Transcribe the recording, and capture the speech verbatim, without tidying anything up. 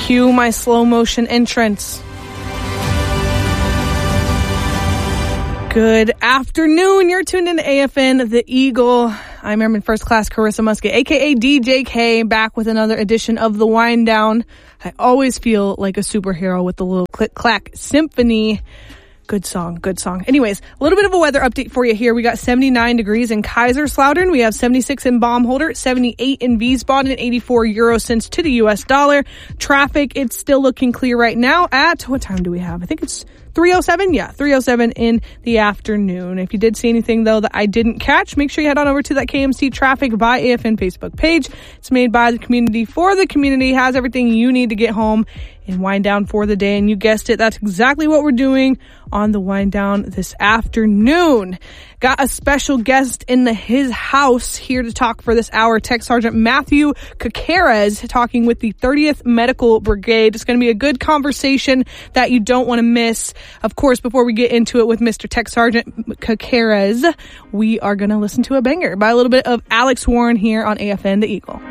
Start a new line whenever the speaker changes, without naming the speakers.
Cue my slow motion entrance. Good afternoon. You're tuned into A F N The Eagle. I'm Airman First Class Carissa Musket, a k a. D J K, back with another edition of The Wind Down. I always feel like a superhero with the little click-clack symphony. Good song, good song. Anyways, a little bit of a weather update for you here. We got seventy-nine degrees in Kaiserslautern. We have seventy-six in Baumholder, seventy-eight in Wiesbaden, and eighty-four euro cents to the U S dollar. Traffic, it's still looking clear right now at, what time do we have? I think it's three oh seven? Yeah, three oh seven in the afternoon. If you did see anything, though, that I didn't catch, make sure you head on over to that K M C Traffic by A F N Facebook page. It's made by the community for the community, has everything you need to get home and wind down for the day. And you guessed it, that's exactly what we're doing on the wind down this afternoon. Got a special guest in the, his house here to talk for this hour. Tech Sergeant Matthew Caceres talking with the thirtieth Medical Brigade. It's going to be a good conversation that you don't want to miss. Of course, before we get into it with Mister Tech Sergeant Caceres, we are going to listen to a banger by a little bit of Alex Warren here on A F N The Eagle.